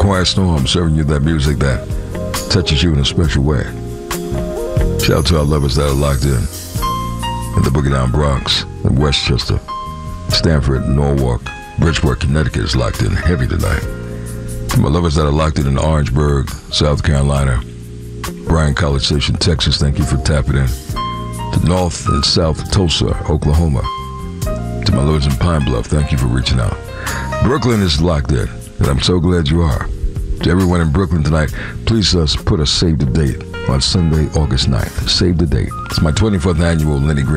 Quiet Storm, serving you that music that touches you in a special way. Shout out to our lovers that are locked in the Boogie Down Bronx, in Westchester, Stamford, Norwalk, Bridgeport, Connecticut is locked in heavy tonight. To my lovers that are locked in Orangeburg, South Carolina, Bryan College Station, Texas, thank you for tapping in. To North and South Tulsa, Oklahoma. To my lovers in Pine Bluff, thank you for reaching out. Brooklyn is locked in, and I'm so glad you are. To everyone in Brooklyn tonight, please put a save the date on Sunday, August 9th. Save the date. It's my 24th annual Lenny Green